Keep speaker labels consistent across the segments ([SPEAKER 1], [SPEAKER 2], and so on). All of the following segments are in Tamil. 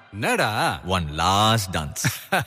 [SPEAKER 1] என்னடா
[SPEAKER 2] One last dance.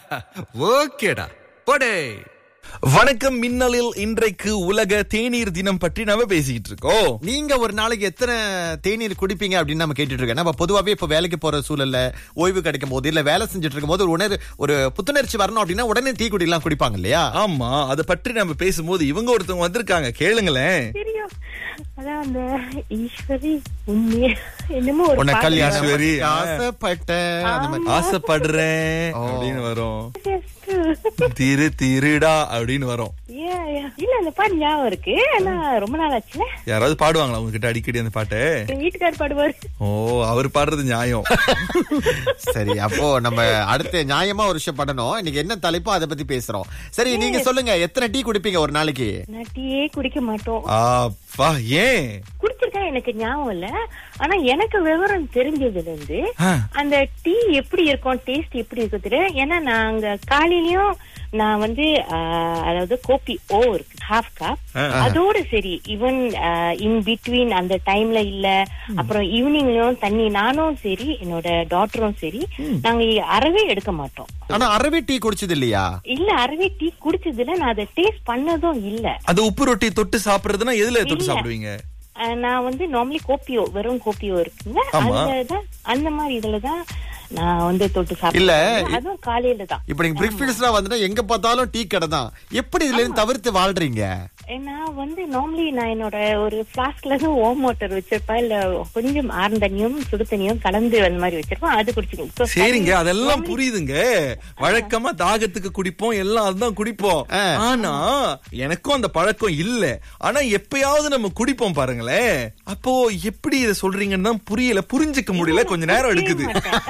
[SPEAKER 1] ஓகேடா போடே.
[SPEAKER 3] வணக்கம் மின்னலில் இன்றைக்கு உலக தேநீர் தினம் பற்றி நாம பேசிக்கிட்டு இருக்கோம்.
[SPEAKER 4] நீங்க ஒரு நாளைக்கு எத்தனை தேநீர் குடிப்பீங்க அப்படின்னு நம்ம கேட்டுட்டு இருக்கோம். நம்ம பொதுவாவே இப்ப வேலைக்கு போற சூழல்ல ஓய்வு கிடைக்கும் போது இல்ல வேலை செஞ்சுட்டு இருக்கும் போது ஒரு புத்துணர்ச்சி வரணும் அப்படின்னா உடனே டீ குடிலாம் குடிப்பாங்க இல்லையா?
[SPEAKER 3] ஆமா, அத பற்றி நம்ம பேசும்போது இவங்க ஒருத்தவங்க வந்திருக்காங்க, கேளுங்களேன்.
[SPEAKER 5] தெரியும். அதான் அந்த ஈஸ்வரி உண்மையே என்னமோ ஒரு
[SPEAKER 4] உன்னை
[SPEAKER 5] பாட்டு.
[SPEAKER 4] கல்யாணம்
[SPEAKER 3] ஈஸ்வரி,
[SPEAKER 4] ஆசைப்பட்டேன் அந்த மாதிரி.
[SPEAKER 3] ஆசைப்படுறேன் அப்படின்னு வரும்.
[SPEAKER 5] Yes, true.
[SPEAKER 3] திருடா அப்படின்னு வரும்.
[SPEAKER 5] Yeah, yeah. இல்ல அந்த பாட்டு ஞாபகம் இருக்கு. ஆனா ரொம்ப நாள் ஆச்சுல.
[SPEAKER 3] யாராவது பாடுவாங்களா உங்ககிட்ட அடிக்கடி அந்த பாட்டை?
[SPEAKER 5] என் வீட்டுக்காரர் பாடுவாரு.
[SPEAKER 3] ஓ, அவர் பாடுறது நியாயம்.
[SPEAKER 4] சரி, அப்போ நம்ம அடுத்த நியாயமா ஒரு விஷயம் பண்ணணும். இன்னைக்கு என்ன தலைப்போ அதை பத்தி பேசுறோம். சரி, நீங்க சொல்லுங்க, எத்தனை டீ குடிப்பீங்க ஒரு நாளைக்கு?
[SPEAKER 5] நான் டீயே குடிக்க மாட்டோம்.
[SPEAKER 3] அப்பா, ஏன்?
[SPEAKER 5] குடிச்சிருக்கேன், எனக்கு ஞாபகம் இல்ல. ஆனா எனக்கு விவரம் தெரிஞ்சதுல இருந்து அந்த டீ எப்படி இருக்கும், டேஸ்ட் எப்படி இருக்கும் தெரியும். ஏன்னா நாங்க காலையிலயும் நான் வந்து அதாவது கோபி இருக்கு ஹாஃப் கப், அதோட சரி. ஈவன் இன் பிட்வீன் அந்த டைம்ல இல்ல, அப்புறம் ஈவினிங்லயும் தண்ணி. நானும் சரி, என்னோட டாக்டரும் சரி, நாங்க அறவே எடுக்க மாட்டோம்.
[SPEAKER 4] ஆனா அறவே டீ குடிச்சது இல்லையா?
[SPEAKER 5] இல்ல, அறவே டீ குடிச்சது இல்ல. நான் அதை டேஸ்ட் பண்ணதும் இல்ல.
[SPEAKER 3] அது உப்பு ரொட்டி தொட்டு சாப்பிடுறதுன்னா எதுல தொட்டு சாப்பிடுவீங்க?
[SPEAKER 5] நான் வந்து நார்மலி கோப்பியோ, வெறும் கோப்பியோ இருக்குங்க, அதுலதான் அந்த மாதிரி இதுலதான் நான் வந்து தொட்டு சாப்பிடுவேன். அதுவும் காலையில தான்.
[SPEAKER 4] இப்ப நீங்க பிரேக்ஃபாஸ்டா வந்துட்டா எங்க பார்த்தாலும் டீ கடை தான். எப்படி இதுல இருந்து தவிர்த்து வாழ்றீங்க?
[SPEAKER 5] நான் வந்து நார்மலி நான் என்னோட ஒரு பிளாஸ்க்ல தான் வார்ம் வாட்டர் வச்சிருப்பேன், இல்ல கொஞ்சம் ஆர்ந்த தண்ணியும் சுடு தண்ணியும் கலந்து அந்த மாதிரி வச்சிருப்பேன், அது குடிச்சுக்கணும்.
[SPEAKER 3] சரிங்க, அதெல்லாம் புரியுதுங்க. வழக்கமா தாகத்துக்கு குடிப்போம், எல்லாம் அதுதான் குடிப்போம். ஆனா எனக்கும் அந்த பழக்கம் இல்ல. ஆனா எப்பயாவது நம்ம குடிப்போம் பாருங்களேன். அப்போ எப்படி இத சொல்றீங்கன்னு தான் புரியல, புரிஞ்சுக்க முடியல, கொஞ்ச நேரம் எடுக்குது.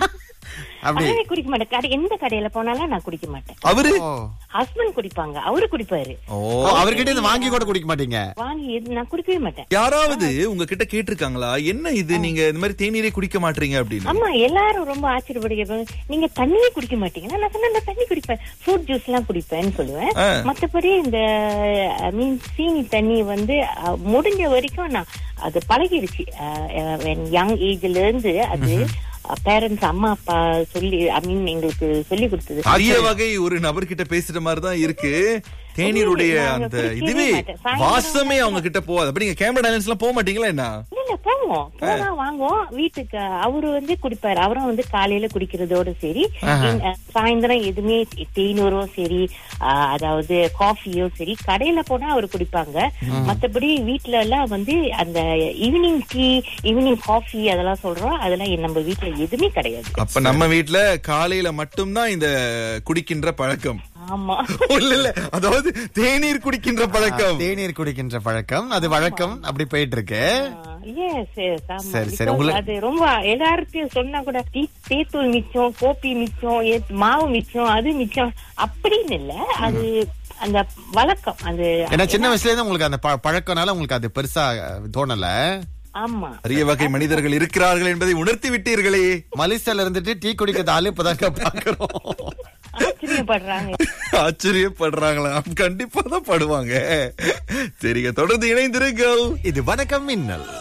[SPEAKER 5] குடிக்க மாட்டேன். எந்த கடையில போனாலும் நான் குடிக்க மாட்டேன்.
[SPEAKER 3] அவரு
[SPEAKER 5] ஹஸ்பண்ட் குடிப்பாங்க, அவரு குடிப்பாரு.
[SPEAKER 4] அவர்கிட்ட இருந்து வாங்கி கூட குடிக்க மாட்டீங்க?
[SPEAKER 5] வாங்கி நான் குடிக்கவே மாட்டேன்.
[SPEAKER 3] யாராவது உங்ககிட்ட கேட்டிருக்காங்களா, என்ன இது நீங்க இந்த மாதிரி தேநீரே குடிக்க மாட்டீங்க அப்படின்னு?
[SPEAKER 5] ஆமா, எல்லாரும் ரொம்ப ஆச்சரியப்படுகிறாங்க. நீங்க தண்ணியே குடிக்க மாட்டீங்கன்னா நான் சொன்ன தண்ணி குடிப்பேன், ஃப்ரூட் ஜூஸ் எல்லாம் குடிப்பேன்னு சொல்லுவேன். மத்தபடி இந்த மீன் சீனி தண்ணி வந்து முடிஞ்ச வரைக்கும் நான் அது பழகிடுச்சு. யங் ஏஜ்ல இருந்து அது பேரண்ட்ஸ், அம்மா அப்பா சொல்லி எங்களுக்கு சொல்லி கொடுத்தது.
[SPEAKER 3] அரிய வகை ஒரு நபர்கிட்ட பேசுற மாதிரிதான் இருக்கு. தேநீருடைய அந்த இதுவே வாசமே அவங்க கிட்ட போகாது. அப்படி நீங்க கேமரா டைலன்ஸ் எல்லாம் போக மாட்டீங்களா? என்ன
[SPEAKER 5] இல்ல, போவோம், போனா வாங்குவோம். வீட்டுக்கு அவரு வந்து குடிப்பாரு. அவரும் வந்து காலையில குடிக்கிறதோட சரி, சாயந்தரம் எதுவுமே தேநீரும் சரி, அதாவது காஃபியோ சரி, கடையில போனா அவரு குடிப்பாங்க. மத்தபடி வீட்டுல எல்லாம் வந்து அந்த ஈவினிங் டீ, ஈவினிங் காஃபி அதெல்லாம் சொல்றோம், அதெல்லாம் நம்ம வீட்டுல எதுவுமே கிடையாது.
[SPEAKER 3] அப்ப நம்ம வீட்டுல காலையில மட்டும்தான் இந்த குடிக்கின்ற பழக்கம்.
[SPEAKER 5] ஆமா,
[SPEAKER 3] இல்ல, அதாவது தேநீர் குடிக்கின்ற பழக்கம்.
[SPEAKER 4] தேநீர் குடிக்கின்ற பழக்கம், அது வழக்கம் அப்படி போயிட்டு இருக்கு.
[SPEAKER 5] சரி சரி, அது ரொம்ப எல்லாருக்கும் சொன்னா கூட தேத்தூள் மிச்சம், கோப்பி மிச்சம், மாவு மிச்சம், அது மிச்சம் அப்படின்னு இல்ல. அது அந்த வழக்கம். அது
[SPEAKER 4] ஏன்னா சின்ன வயசுல இருந்து உங்களுக்கு அந்த பழக்கம்னால உங்களுக்கு அது பெருசா தோணல.
[SPEAKER 5] ஆமா,
[SPEAKER 3] அரிய வகை மனிதர்கள் இருக்கிறார்கள் என்பதை உணர்த்தி விட்டீர்களே.
[SPEAKER 4] மலேசியால இருந்துட்டு டீ குடிக்கிறது ஆளு இப்பதாங்க பாக்குறோம்.
[SPEAKER 3] ஆச்சரியப்படுறாங்களா? கண்டிப்பா தான் படுவாங்க. சரிங்க, தொடர்ந்து இணைந்திருங்கள்.
[SPEAKER 4] இது வணக்கம் மின்னல்.